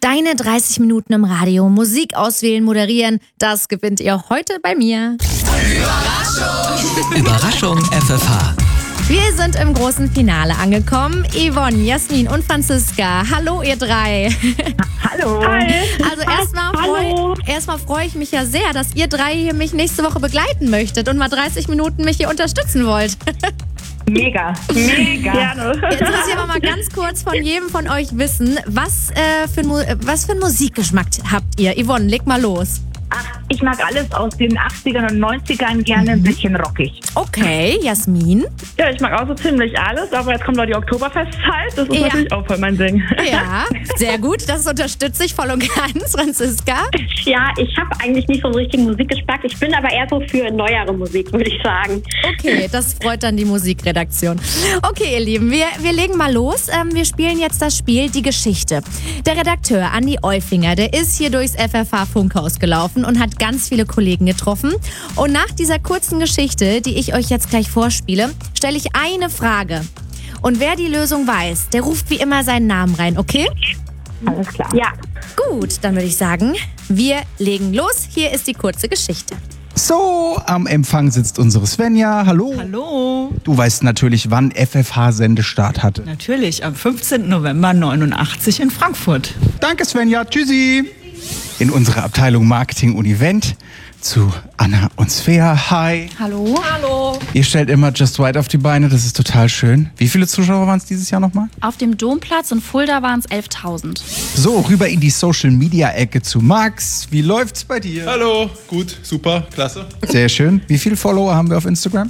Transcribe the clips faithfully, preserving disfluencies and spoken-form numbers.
Deine dreißig Minuten im Radio, Musik auswählen, moderieren, das gewinnt ihr heute bei mir. Überraschung! Überraschung F F H. Wir sind im großen Finale angekommen. Yvonne, Jasmin und Franziska. Hallo ihr drei. Hallo. Hi. Also erstmal freue erstmal freu ich mich ja sehr, dass ihr drei hier mich nächste Woche begleiten möchtet und mal dreißig Minuten mich hier unterstützen wollt. Mega, mega. Gerne. Jetzt muss ich aber mal ganz kurz von jedem von euch wissen, was, äh, für, ein Mu- was für einen Musikgeschmack habt ihr? Yvonne, leg mal los. Ach, ich mag alles aus den achtzigern und neunzigern gerne ein bisschen rockig. Okay, Jasmin? Ja, ich mag auch so ziemlich alles, aber jetzt kommt doch die Oktoberfestzeit. Das ist Ja. natürlich auch voll mein Ding. Ja, sehr gut. Das unterstütze ich voll und ganz, Franziska. Ja, ich habe eigentlich nicht so einen richtigen Musikgeschmack. Ich bin aber eher so für neuere Musik, würde ich sagen. Okay, das freut dann die Musikredaktion. Okay, ihr Lieben, wir, wir legen mal los. Ähm, wir spielen jetzt das Spiel Die Geschichte. Der Redakteur Andi Eufinger, der ist hier durchs F F H-Funkhaus gelaufen und hat ganz viele Kollegen getroffen. Und nach dieser kurzen Geschichte, die ich euch jetzt gleich vorspiele, stelle ich eine Frage. Und wer die Lösung weiß, der ruft wie immer seinen Namen rein, okay? Alles klar. Ja. Gut, dann würde ich sagen, wir legen los. Hier ist die kurze Geschichte. So, am Empfang sitzt unsere Svenja. Hallo. Hallo. Du weißt natürlich, wann F F H Sendestart hatte. Natürlich, am fünfzehnten November neunundachtzig in Frankfurt. Danke, Svenja. Tschüssi. In unserer Abteilung Marketing und Event zu Anna und Svea. Hi. Hallo. Hallo. Ihr stellt immer Just Right auf die Beine. Das ist total schön. Wie viele Zuschauer waren es dieses Jahr nochmal? Auf dem Domplatz in Fulda waren es elftausend. So, rüber in die Social-Media-Ecke zu Max. Wie läuft's bei dir? Hallo, gut, super, klasse. Sehr schön. Wie viele Follower haben wir auf Instagram?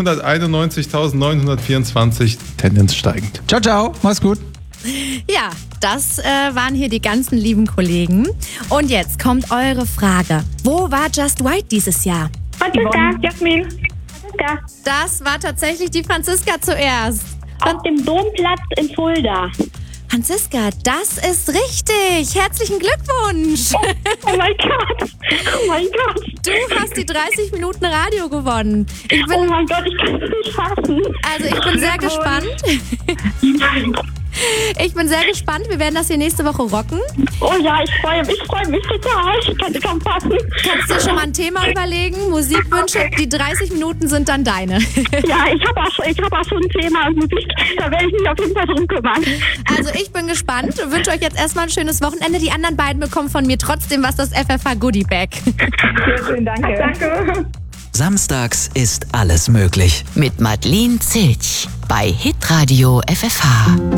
hunderteinundneunzigtausendneunhundertvierundzwanzig, Tendenz steigend. Ciao, ciao. Mach's gut. Ja, das äh, waren hier die ganzen lieben Kollegen. Und jetzt kommt eure Frage. Wo war Just White dieses Jahr? Franziska. Jasmin. Franziska. Das war tatsächlich die Franziska zuerst. Auf dem Domplatz in Fulda. Franziska, das ist richtig. Herzlichen Glückwunsch. Oh mein Gott. Oh mein Gott. Du hast die dreißig Minuten Radio gewonnen. Ich bin, Oh mein Gott, ich kann es nicht fassen. also ich bin sehr gespannt. Ich bin sehr gespannt. Wir werden das hier nächste Woche rocken. Oh ja, ich freue mich, ich freue mich total. Ich kann es kaum fassen. Kannst dir schon mal ein Thema überlegen? Musikwünsche, die dreißig Minuten sind dann deine. Ja, ich habe auch, ich hab auch schon ein Thema Musik. Da werde ich mich auf jeden Fall drum kümmern. Also ich bin gespannt und wünsche euch jetzt erstmal ein schönes Wochenende. Die anderen beiden bekommen von mir trotzdem was, das F F H Goodie Bag. Sehr schön, danke. Danke. Samstags ist alles möglich. Mit Madeleine Zilch bei Hitradio F F H.